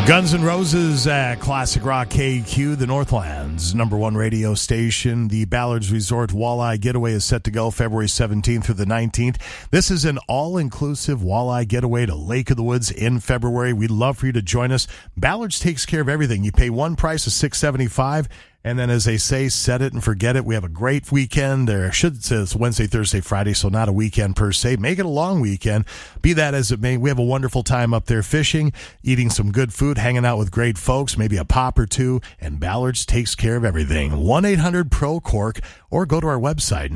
Guns N' Roses at Classic Rock KQ, the Northland's #1 radio station. The Ballards Resort Walleye Getaway is set to go February 17th through the 19th. This is an all-inclusive walleye getaway to Lake of the Woods in February. We'd love for you to join us. Ballards takes care of everything. You pay one price of $675. And then, as they say, set it and forget it. We have a great weekend. I should say it's Wednesday, Thursday, Friday, so not a weekend per se. Make it a long weekend. Be that as it may, we have a wonderful time up there fishing, eating some good food, hanging out with great folks, maybe a pop or two, and Ballards takes care of everything. 1-800-PRO-CORK, or go to our website,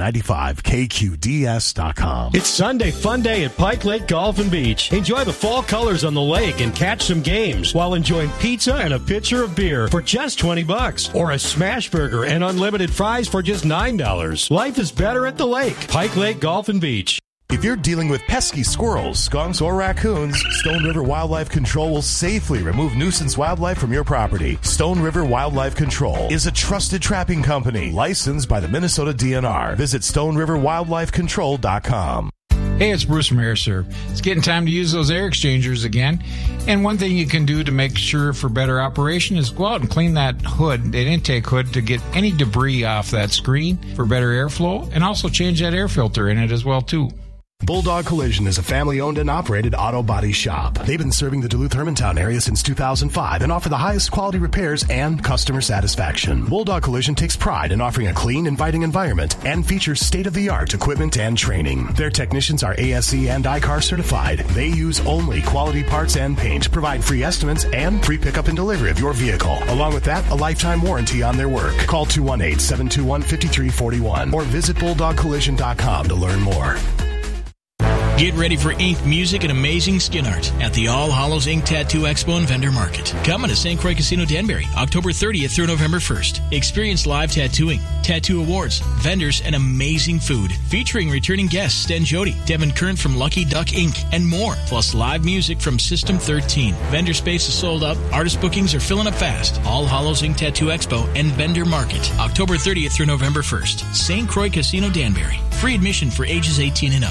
95kqds.com. It's Sunday Fun Day at Pike Lake Golf and Beach. Enjoy the fall colors on the lake and catch some games while enjoying pizza and a pitcher of beer for just $20, or a smash burger and unlimited fries for just $9. Life is better at the lake. Pike Lake Golf and Beach. If you're dealing with pesky squirrels, skunks, or raccoons, Stone River Wildlife Control will safely remove nuisance wildlife from your property. Stone River Wildlife Control is a trusted trapping company licensed by the Minnesota DNR. Visit StoneRiverWildlifeControl.com. Hey, it's Bruce from AirServe. It's getting time to use those air exchangers again. And one thing you can do to make sure for better operation is go out and clean that hood, that intake hood, to get any debris off that screen for better airflow, and also change that air filter in it as well, too. Bulldog Collision is a family-owned and operated auto body shop. They've been serving the Duluth-Hermantown area since 2005 and offer the highest quality repairs and customer satisfaction. Bulldog Collision takes pride in offering a clean, inviting environment and features state-of-the-art equipment and training. Their technicians are ASE and ICAR certified. They use only quality parts and paint, provide free estimates, and free pickup and delivery of your vehicle. Along with that, a lifetime warranty on their work. Call 218-721-5341 or visit BulldogCollision.com to learn more. Get ready for ink, music, and amazing skin art at the All Hallows Ink Tattoo Expo and Vendor Market. Coming to St. Croix Casino Danbury, October 30th through November 1st. Experience live tattooing, tattoo awards, vendors, and amazing food. Featuring returning guests Sten Jody, Devin Kern from Lucky Duck Inc., and more. Plus live music from System 13. Vendor space is sold out. Artist bookings are filling up fast. All Hallows Ink Tattoo Expo and Vendor Market, October 30th through November 1st. St. Croix Casino Danbury. Free admission for ages 18 and up.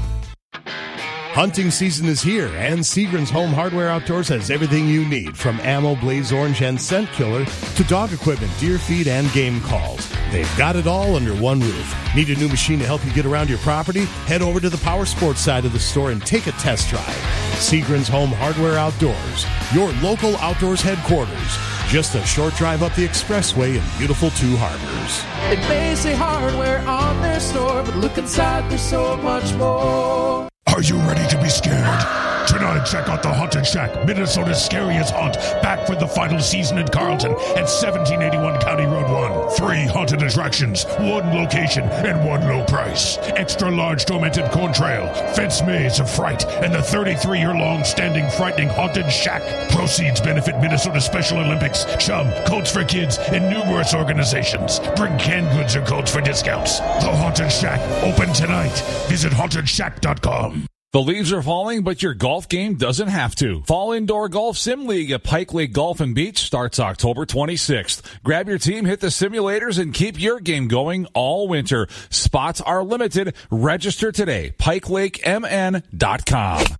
Hunting season is here, and Seagram's Home Hardware Outdoors has everything you need, from ammo, blaze orange, and scent killer to dog equipment, deer feed, and game calls. They've got it all under one roof. Need a new machine to help you get around your property? Head over to the Power Sports side of the store and take a test drive. Seagram's Home Hardware Outdoors, your local outdoors headquarters. Just a short drive up the expressway in beautiful Two Harbors. It may say hardware on their store, but look inside, there's so much more. Are you ready to be scared? Tonight, check out the Haunted Shack, Minnesota's scariest haunt, back for the final season in Carlton at 1781 County Road 1. 3 haunted attractions, 1 location, and 1 low price. Extra large tormented corn trail, fence maze of fright, and the 33-year-long standing frightening Haunted Shack. Proceeds benefit Minnesota Special Olympics, Chum, Coats for Kids, and numerous organizations. Bring canned goods or coats for discounts. The Haunted Shack, open tonight. Visit HauntedShack.com. The leaves are falling, but your golf game doesn't have to. Fall Indoor Golf Sim League at Pike Lake Golf and Beach starts October 26th. Grab your team, hit the simulators, and keep your game going all winter. Spots are limited. Register today. PikeLakeMN.com.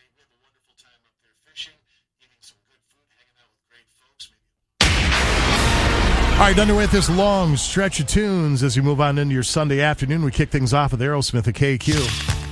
All right, underway with this long stretch of tunes as we move on into your Sunday afternoon. We kick things off with Aerosmith at KQ.